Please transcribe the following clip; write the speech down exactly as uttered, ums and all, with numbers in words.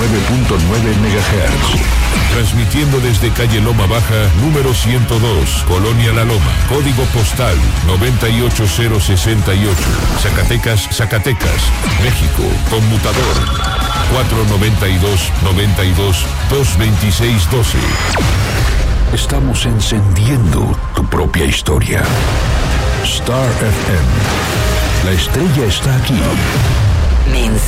nueve punto nueve megahertz. Transmitiendo desde calle Loma Baja, número ciento dos, Colonia La Loma, código postal noventa y ocho cero sesenta y ocho, Zacatecas, Zacatecas, México, conmutador cuatro noventa y dos, noventa y dos, dos veintiséis doce. Estamos encendiendo tu propia historia. Star F M. La estrella está aquí.